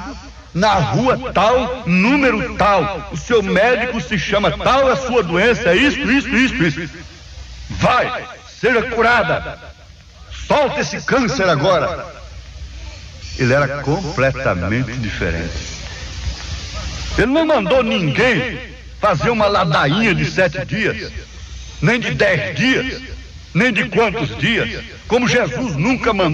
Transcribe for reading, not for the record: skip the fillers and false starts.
na rua tal, número tal. O seu médico se chama tal, a sua doença é isso. Vai, seja curada. Solta esse câncer agora. Ele era completamente diferente. Ele não mandou ninguém fazer uma ladainha de 7 dias, nem de 10 dias, nem de quantos dias, como Jesus nunca mandou.